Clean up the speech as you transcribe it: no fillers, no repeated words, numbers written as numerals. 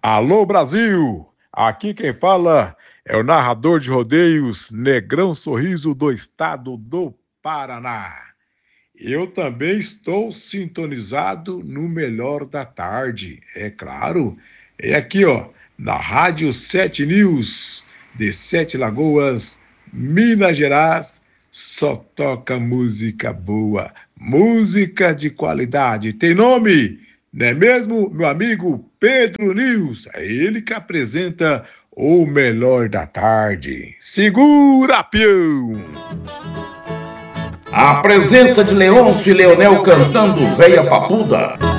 Alô Brasil! Aqui quem fala é o narrador de rodeios Negrão Sorriso do estado do Paraná. Eu também estou sintonizado no melhor da tarde, é claro. É aqui, ó, na Rádio 7 News, de Sete Lagoas, Minas Gerais. Só toca música boa, música de qualidade. Tem nome? Não é mesmo, meu amigo Pedro News? É ele que apresenta o melhor da tarde. Segura, peão! A presença de Leôncio e Leonel cantando Véia Papuda.